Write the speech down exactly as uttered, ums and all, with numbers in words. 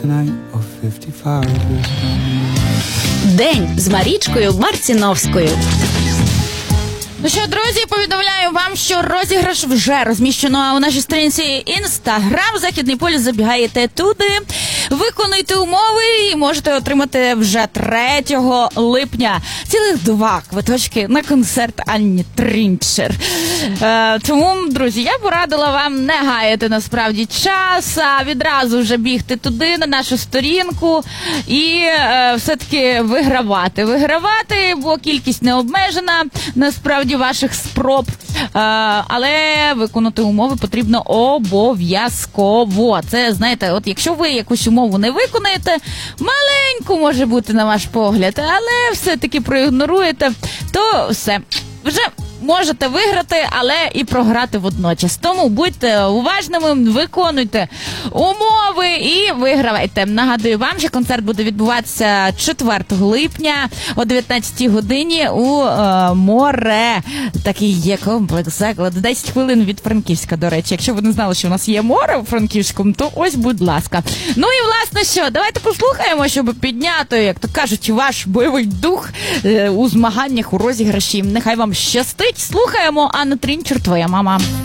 tonight or fifty-five years from День з Марічкою Марціновською. Ну що, друзі, повідомляю вам, що розіграш вже розміщено у нашій сторінці Інстаграм. Західний полюс, забігаєте туди, виконуйте умови і можете отримати вже третього липня цілих два квиточки на концерт Анні Трінчер. Е, тому, друзі, я б радила вам не гаяти насправді час, а відразу вже бігти туди, на нашу сторінку і е, все-таки вигравати. Вигравати, бо кількість не обмежена, насправді, ваших спроб, але виконати умови потрібно обов'язково. Це, знаєте, от якщо ви якусь умову не виконаєте, маленьку може бути на ваш погляд, але все-таки проігноруєте, то все, вже можете виграти, але і програти водночас. Тому будьте уважними, виконуйте умови і вигравайте. Нагадую вам, що концерт буде відбуватися четвертого липня о дев'ятнадцятій годині у е, море. Такий є комплекс закладу. десять хвилин від Франківська, до речі. Якщо ви не знали, що у нас є море у Франківському, то ось, будь ласка. Ну і, власне, що? Давайте послухаємо, щоб підняти, як то кажуть, ваш бойовий дух е, у змаганнях, у розіграші. Нехай вам щастить. Слухаємо Анну Трінчер, твоя мама.